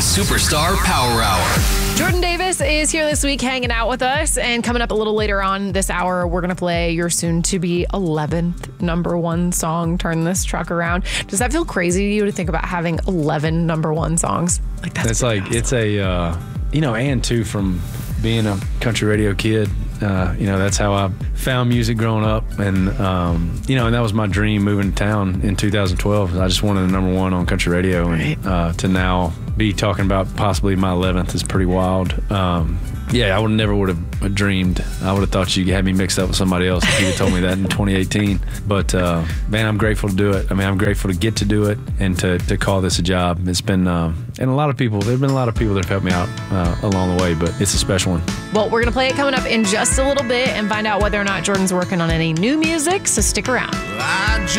Superstar Power Hour. Jordan Davis is here this week hanging out with us, and coming up a little later on this hour, we're going to play your soon-to-be 11th number one song, Turn This Truck Around. Does that feel crazy to you to think about having 11 number one songs? Like that's like, awesome. It's a, and too, from being a country radio kid, that's how I found music growing up. And, and that was my dream moving to town in 2012. I just wanted a number one on country radio. Right. And to now be talking about possibly my 11th is pretty wild. I would have dreamed. I would have thought you had me mixed up with somebody else if you had told me that in 2018. But, man, I'm grateful to do it. I mean, I'm grateful to get to do it and to call this a job. It's been, and there have been a lot of people that have helped me out along the way, but it's a special one. Well, we're going to play it coming up in just a little bit and find out whether or not Jordan's working on any new music, so stick around. I